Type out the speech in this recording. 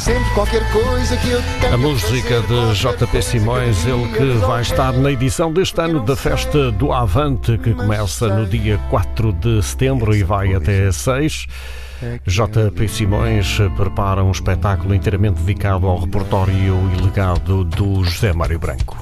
Sempre qualquer coisa que eu tenho. A música de JP Simões, ele que vai estar na edição deste ano da Festa do Avante, que começa no dia 4 de setembro e vai até 6. JP Simões prepara um espetáculo inteiramente dedicado ao repertório e legado do José Mário Branco.